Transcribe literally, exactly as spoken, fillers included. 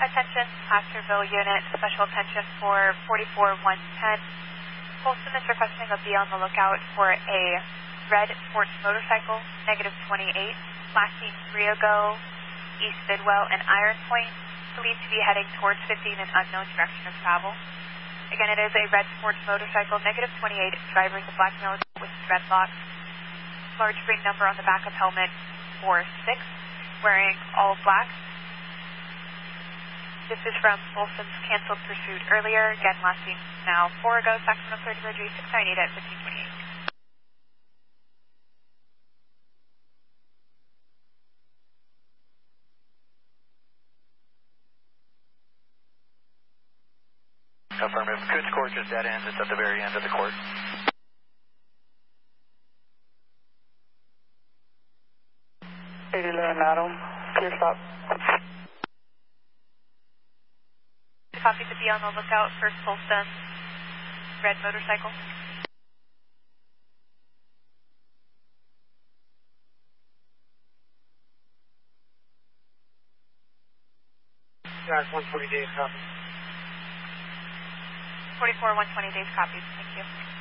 Attention, Placerville unit, special attention for forty-four one ten. Folsom is requesting a be on the lookout for a red sports motorcycle, negative twenty-eight, last seen three ago, East Bidwell and Iron Point, believed to be heading towards fifteen in unknown direction of travel. Again, it is a red sports motorcycle, negative twenty-eight, driver is a black male with dreadlocks, large ring number on the back of helmet four six, wearing all black. This is from Folsom's canceled pursuit earlier, again last seen now four ago, Sacramento thirty Virgin six nine eight at fifteen twenty-eight. Affirmative. Coach Court is dead end. It's at the very end of the court. eighty eleven Adam, clear stop. Copy to be on the lookout for Folsom red motorcycle. Guys, one twenty days, copy. forty-four one twenty days copies. Thank you.